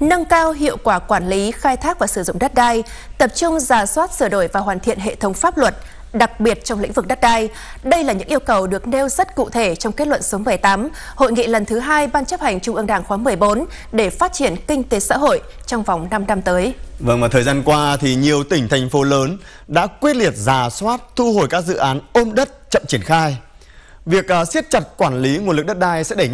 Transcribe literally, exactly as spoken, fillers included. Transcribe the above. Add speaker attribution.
Speaker 1: nâng cao hiệu quả quản lý, khai thác và sử dụng đất đai, tập trung rà soát, sửa đổi và hoàn thiện hệ thống pháp luật, đặc biệt trong lĩnh vực đất đai. Đây là những yêu cầu được nêu rất cụ thể trong kết luận số mười tám, Hội nghị lần thứ hai Ban chấp hành Trung ương Đảng khóa mười bốn để phát triển kinh tế xã hội trong vòng năm năm tới.
Speaker 2: Vâng, và thời gian qua thì nhiều tỉnh, thành phố lớn đã quyết liệt rà soát, thu hồi các dự án ôm đất chậm triển khai. Việc uh, siết chặt quản lý nguồn lực đất đai sẽ đẩy nhanh